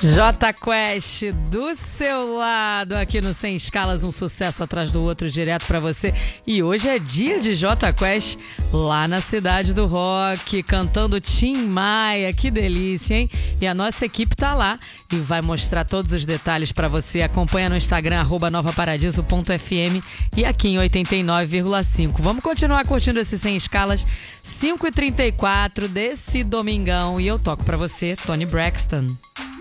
Jota Quest do seu lado aqui no Sem Escalas, um sucesso atrás do outro direto pra você. E hoje é dia de Jota Quest lá na Cidade do Rock, cantando Tim Maia, que delícia, hein? E a nossa equipe tá lá e vai mostrar todos os detalhes pra você. Acompanha no Instagram @novaparadiso.fm e aqui em 89,5. Vamos continuar curtindo esse Sem Escalas, 5h34 desse domingão, e eu toco pra você Toni Braxton.